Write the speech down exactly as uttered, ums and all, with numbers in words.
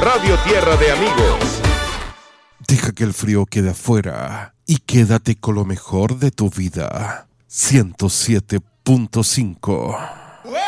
Radio Tierra de Amigos. Deja que el frío quede afuera y quédate con lo mejor de tu vida. ciento siete punto cinco